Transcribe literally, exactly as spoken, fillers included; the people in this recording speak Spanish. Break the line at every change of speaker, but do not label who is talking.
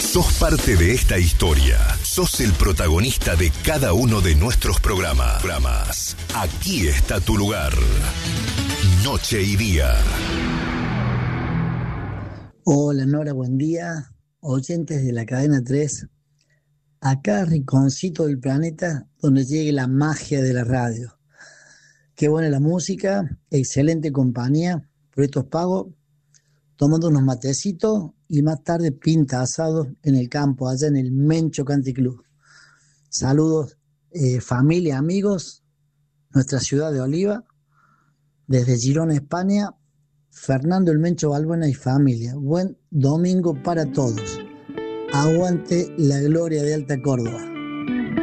Sos parte de esta historia. Sos el protagonista de cada uno de nuestros programas. Aquí está tu lugar. Noche y día.
Hola Nora, buen día. Oyentes de la cadena tres. Acá rinconcito del planeta donde llegue la magia de la radio. Qué buena la música, excelente compañía, proyectos pagos, tomando unos matecitos y más tarde pinta asado en el campo, allá en el Mencho Country Club. Saludos, eh, familia, amigos, nuestra ciudad de Oliva, desde Girona, España, Fernando el Mencho Balbuena y familia. Buen domingo para todos. Aguante la gloria de Alta Córdoba.